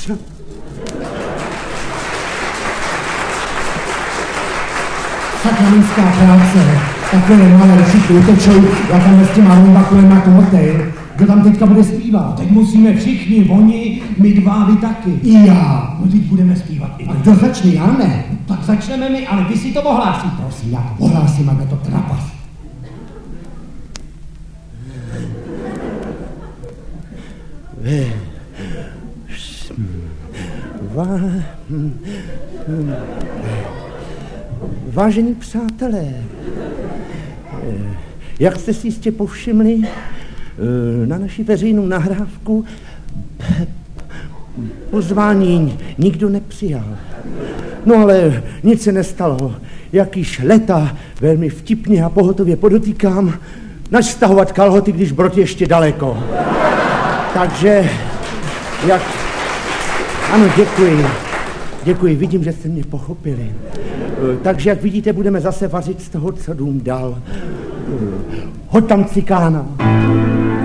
Sakranická práce. Takové malé všichni utečou, já tam s těma rumbakulema jako motejl. Kdo tam teďka bude zpívat? Teď musíme všichni, oni, my dva, vy taky. I já. No teď budeme zpívat i A kdo začne, já ne? No, tak začneme my, ale vy si to ohlásíte. Prosím, já to ohlásím, aby to trapas. Vážení přátelé, jak jste si jistě povšimli, na naši veřejnou nahrávku pozvání nikdo nepřijal. No ale nic se nestalo. Jak již leta velmi vtipně a pohotově podotýkám, nač stahovat kalhoty, když brod ještě daleko. Takže, jak... Ano, děkuji, vidím, že jste mě pochopili. Takže, jak vidíte, budeme zase vařit z toho, co dům dal. Hoď tam cikána.